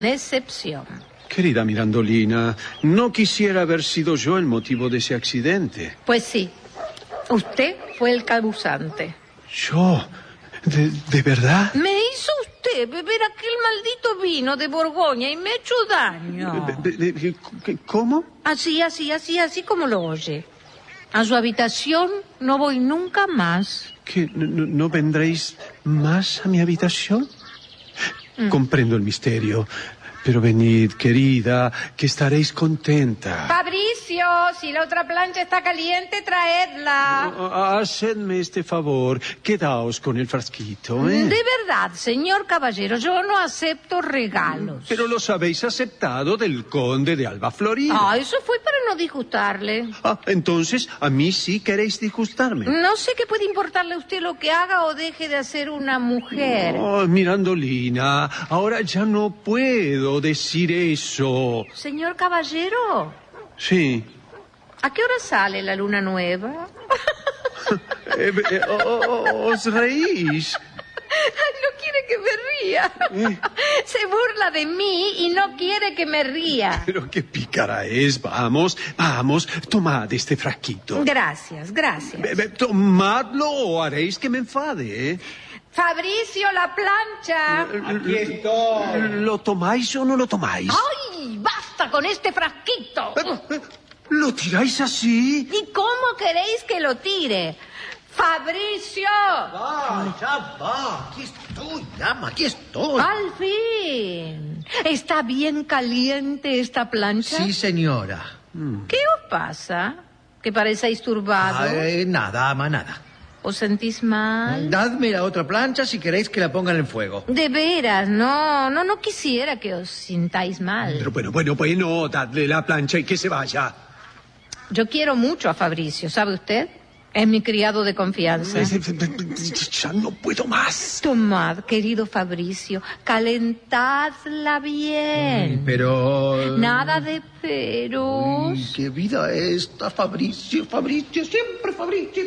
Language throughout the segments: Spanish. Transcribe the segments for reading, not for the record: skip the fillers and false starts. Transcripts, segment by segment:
Decepción. Querida Mirandolina, no quisiera haber sido yo el motivo de ese accidente. Pues sí, usted fue el causante. ¿Yo? ¿De verdad? Me hizo usted beber aquel maldito vino de Borgoña y me echó daño. ¿Cómo? Así como lo oye. A su habitación no voy nunca más. ¿Qué? ¿No vendréis más a mi habitación? Comprendo el misterio. Pero venid, querida, que estaréis contenta. Fabricio, si la otra plancha está caliente, traedla. Hacedme este favor, quedaos con el frasquito, ¿eh? De verdad, señor caballero, yo no acepto regalos. Pero los habéis aceptado del conde de Alba Florida. Eso fue para no disgustarle. Entonces, a mí sí queréis disgustarme. No sé qué puede importarle a usted lo que haga o deje de hacer una mujer. Mirandolina, ahora ya no puedo decir eso. Señor caballero. Sí. ¿A qué hora sale la luna nueva? Os reís. No quiere que me ría. Se burla de mí y no quiere que me ría. Pero qué pícara es. Vamos, tomad este frasquito. Gracias. Tomadlo o haréis que me enfade, ¿eh? Fabricio, la plancha. Aquí estoy. ¿Lo tomáis o no lo tomáis? ¡Ay, basta con este frasquito! ¿Lo tiráis así? ¿Y cómo queréis que lo tire? ¡Fabricio! Ya va. Aquí estoy, llama, aquí estoy. ¡Al fin! ¿Está bien caliente esta plancha? Sí, señora. ¿Qué os pasa? ¿Que parecéis turbados? Nada, ama, nada. ¿Os sentís mal? Dadme la otra plancha si queréis que la pongan en fuego. De veras, no quisiera que os sintáis mal. Pero bueno, dadle la plancha y que se vaya. Yo quiero mucho a Fabricio, ¿sabe usted? Es mi criado de confianza. Ya no puedo más. Tomad, querido Fabricio, calentadla bien. Pero... Nada de peros. Uy, qué vida esta, Fabricio, siempre Fabricio.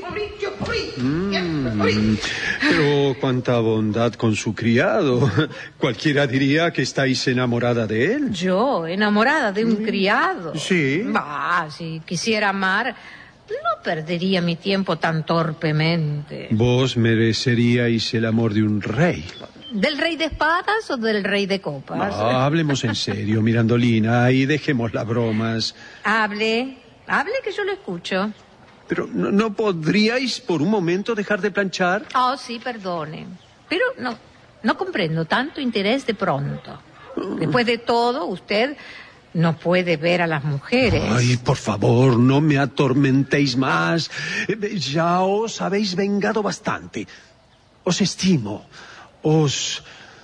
Pero cuánta bondad con su criado. Cualquiera diría que estáis enamorada de él. ¿Yo? ¿Enamorada de un criado? Sí. Si quisiera amar, no perdería mi tiempo tan torpemente. Vos mereceríais el amor de un rey. ¿Del rey de espadas o del rey de copas? Hablemos en serio, Mirandolina, y dejemos las bromas. Hable que yo lo escucho. Pero ¿no podríais por un momento dejar de planchar? Sí, perdone. Pero no comprendo tanto interés de pronto. Después de todo, usted no puede ver a las mujeres. Ay, por favor, no me atormentéis más. Ya os habéis vengado bastante. Os estimo. Os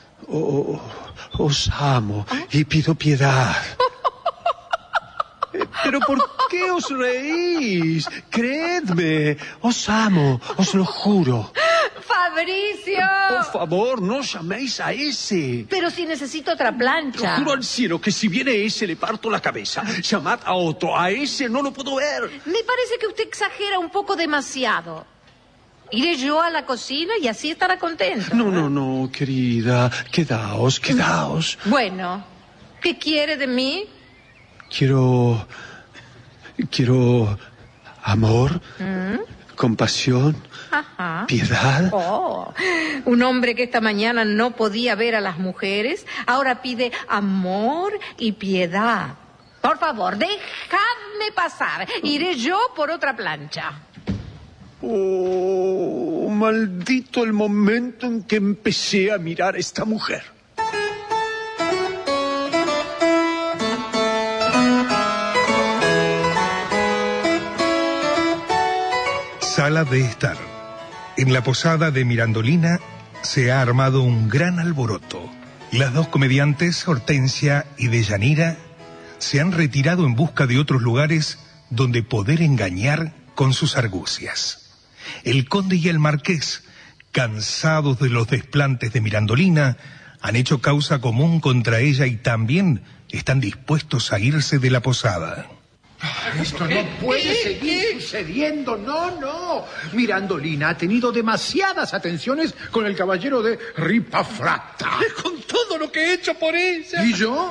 amo y pido piedad. ¿Pero por qué os reís? Creedme, os amo, os lo juro. ¡Fabricio! Por favor, no llaméis a ese. Pero si necesito otra plancha. Juro al cielo que si viene ese le parto la cabeza. Llamad a otro, a ese no lo puedo ver. Me parece que usted exagera un poco demasiado. Iré yo a la cocina y así estará contento. No, querida, quedaos. Bueno, ¿qué quiere de mí? Quiero amor, compasión, piedad. Un hombre que esta mañana no podía ver a las mujeres, ahora pide amor y piedad. Por favor, dejadme pasar. Iré yo por otra plancha. Maldito el momento en que empecé a mirar a esta mujer. Sala de estar. En la posada de Mirandolina se ha armado un gran alboroto. Las dos comediantes, Hortensia y Deyanira, se han retirado en busca de otros lugares donde poder engañar con sus argucias. El conde y el marqués, cansados de los desplantes de Mirandolina, han hecho causa común contra ella y también están dispuestos a irse de la posada. Esto no puede seguir sucediendo. No. Mirandolina ha tenido demasiadas atenciones con el caballero de Ripafrata. Con todo lo que he hecho por ella. ¿Y yo?